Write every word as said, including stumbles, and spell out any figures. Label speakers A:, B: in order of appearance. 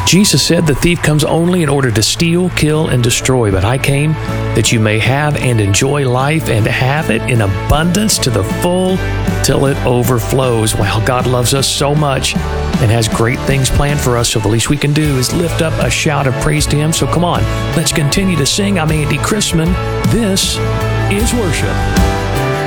A: Jesus said the thief comes only in order to steal, kill, and destroy, but I came that you may have and enjoy life and have it in abundance to the full till it overflows. Wow, God loves us so much and has great things planned for us, so the least we can do is lift up a shout of praise to Him. So come on, let's continue to sing. I'm Andy Chrisman. This is worship.